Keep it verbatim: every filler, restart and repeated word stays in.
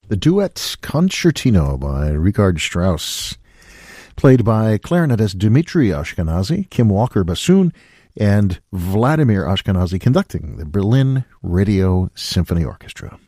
the Duet Concertino by Richard Strauss, played by clarinetist Dmitri Ashkenazy, Kim Walker bassoon, and Vladimir Ashkenazy conducting the Berlin Radio Symphony Orchestra.